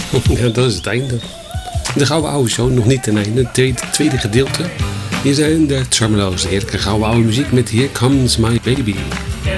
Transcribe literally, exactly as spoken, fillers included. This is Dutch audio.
Ja, dat is het einde. De Gouden Oude Show, nog niet ten einde. Het tweede, tweede gedeelte. Hier zijn de Tremolo's. Heerlijke gouden oude muziek met Here Comes My Baby.